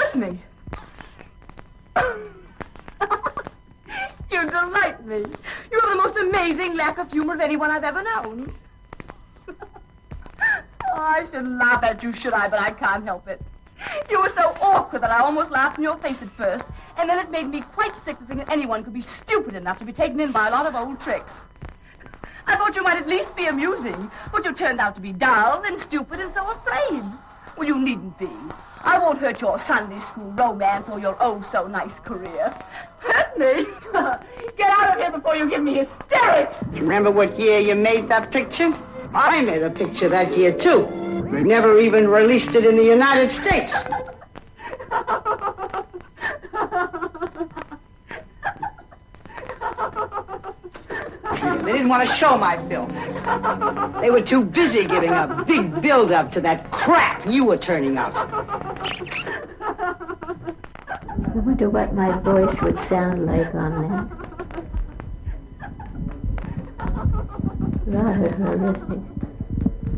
hurt me. You delight me. You have the most amazing lack of humor of anyone I've ever known. Oh, I shouldn't laugh at you, should I? But I can't help it. You were so awkward that I almost laughed in your face at first, and then it made me quite sick to think that anyone could be stupid enough to be taken in by a lot of old tricks. I thought you might at least be amusing, but you turned out to be dull and stupid and so afraid. Well, you needn't be. I won't hurt your Sunday school romance or your oh-so-nice career. Hurt me? Get out of here before you give me hysterics! Remember what year you made that picture? I made a picture that year, too. We never even released it in the United States. They didn't want to show my film. They were too busy giving a big build-up to that crap you were turning out. I wonder what my voice would sound like on that. Rather horrific.